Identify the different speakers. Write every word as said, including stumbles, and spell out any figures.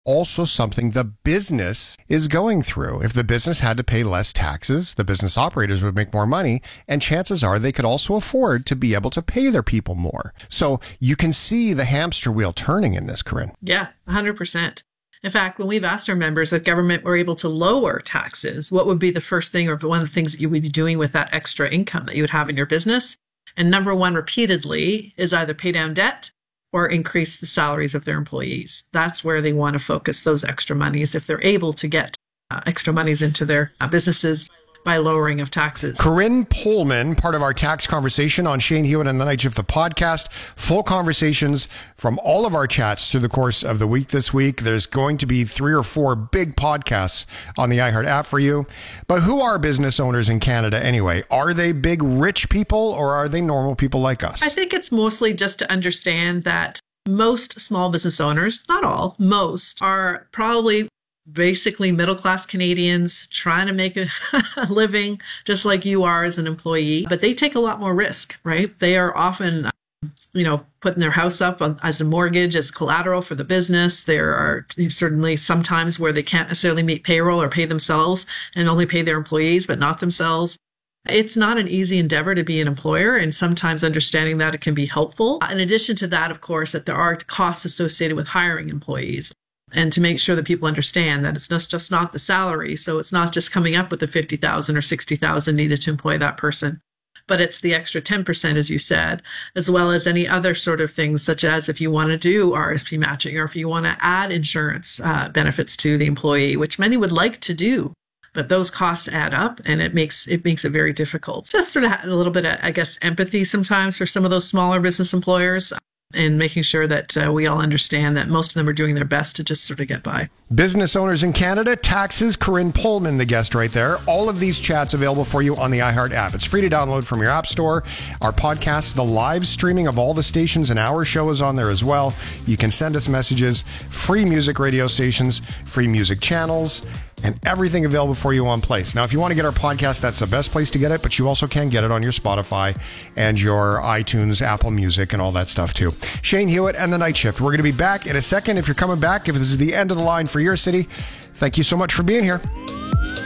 Speaker 1: also something the business is going through. If the business had to pay less taxes, the business operators would make more money, and chances are they could also afford to be able to pay their people more. So you can see the hamster wheel turning in this, Corinne.
Speaker 2: Yeah, one hundred percent. In fact, when we've asked our members if government were able to lower taxes, what would be the first thing or one of the things that you would be doing with that extra income that you would have in your business? And number one repeatedly is either pay down debt or increase the salaries of their employees. That's where they want to focus those extra monies if they're able to get uh, extra monies into their uh, businesses by lowering of taxes.
Speaker 1: Corinne Pohlman, part of our tax conversation on Shane Hewitt and the Night Shift, the podcast. Full conversations from all of our chats through the course of the week this week. There's going to be three or four big podcasts on the iHeart app for you. But who are business owners in Canada anyway? Are they big, rich people, or are they normal people like us?
Speaker 2: I think it's mostly just to understand that most small business owners, not all, most, are probably basically middle-class Canadians trying to make a living just like you are as an employee, but they take a lot more risk, right? They are often, you know, putting their house up on, as a mortgage, as collateral for the business. There are certainly sometimes where they can't necessarily meet payroll or pay themselves and only pay their employees, but not themselves. It's not an easy endeavor to be an employer, and sometimes understanding that it can be helpful. In addition to that, of course, that there are costs associated with hiring employees. And to make sure that people understand that it's just, just not the salary. So it's not just coming up with the fifty thousand or sixty thousand needed to employ that person, but it's the extra ten percent, as you said, as well as any other sort of things, such as if you want to do R S P matching or if you want to add insurance uh, benefits to the employee, which many would like to do. But those costs add up, and it makes it makes it very difficult. Just sort of a little bit of, I guess, empathy sometimes for some of those smaller business employers, and making sure that uh, we all understand that most of them are doing their best to just sort of get by.
Speaker 1: Business owners in Canada, taxes, Corinne Pohlman, the guest right there. All of these chats available for you on the iHeart app. It's free to download from your app store. Our podcast, the live streaming of all the stations, and our show is on there as well. You can send us messages, free music radio stations, free music channels, and everything available for you on place. Now, if you want to get our podcast, that's the best place to get it, but you also can get it on your Spotify and your iTunes, Apple Music, and all that stuff too. Shane Hewitt and the Night Shift. We're going to be back in a second. If you're coming back, if this is the end of the line for your city, thank you so much for being here.